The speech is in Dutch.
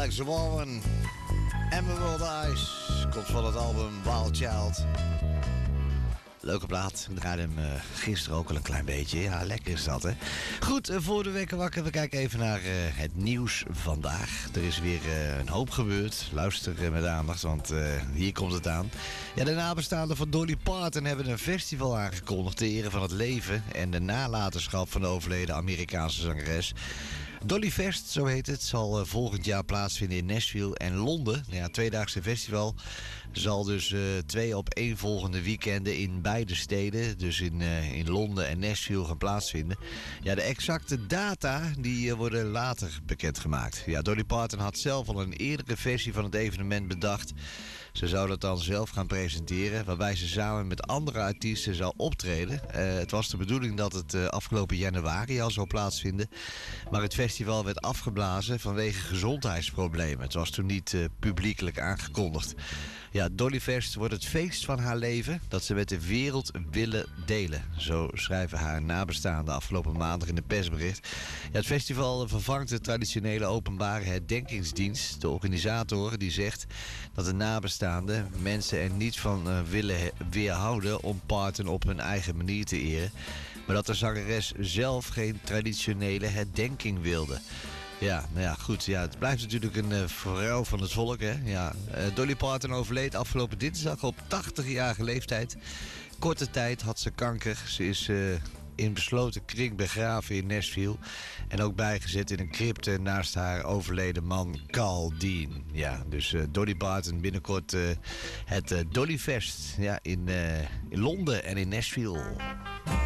Alex Warren. Emerald Eyes. Komt van het album Wild Child. Leuke plaat. Ik draaide hem gisteren ook al een klein beetje. Ja, lekker is dat, hè. Goed, voor de wekken wakker. We kijken even naar het nieuws vandaag. Er is weer een hoop gebeurd. Luister met aandacht, want hier komt het aan. Ja, de nabestaanden van Dolly Parton hebben een festival aangekondigd ter ere van het leven en de nalatenschap van de overleden Amerikaanse zangeres. Dollyfest, zo heet het, zal volgend jaar plaatsvinden in Nashville en Londen. Ja, het tweedaagse festival zal dus 2 opeenvolgende weekenden in beide steden, dus in Londen en Nashville, gaan plaatsvinden. Ja, de exacte data die worden later bekendgemaakt. Ja, Dolly Parton had zelf al een eerdere versie van het evenement bedacht. Ze zou dat dan zelf gaan presenteren, waarbij ze samen met andere artiesten zou optreden. Het was de bedoeling dat het afgelopen januari al zou plaatsvinden. Maar het festival werd afgeblazen vanwege gezondheidsproblemen. Het was toen niet publiekelijk aangekondigd. Ja, Dollyfest wordt het feest van haar leven dat ze met de wereld willen delen. Zo schrijven haar nabestaanden afgelopen maandag in een persbericht. Ja, het festival vervangt de traditionele openbare herdenkingsdienst. De organisator die zegt dat de nabestaanden mensen er niet van willen weerhouden om Parton op hun eigen manier te eren. Maar dat de zangeres zelf geen traditionele herdenking wilde. Ja, nou ja, goed. Ja, het blijft natuurlijk een vrouw van het volk, hè. Ja, Dolly Parton overleed afgelopen dinsdag op 80-jarige leeftijd. Korte tijd had ze kanker. Ze is in besloten kring begraven in Nashville. En ook bijgezet in een crypte naast haar overleden man Carl Dean. Ja, dus Dolly Parton binnenkort het Dollyfest, ja, in Londen en in Nashville.